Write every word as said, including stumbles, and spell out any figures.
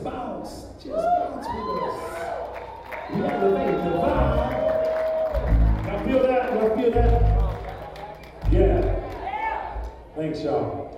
bounce. Just bounce with us. We elevate the vibe. Y'all feel that? Y'all feel that? Yeah. Thanks, y'all.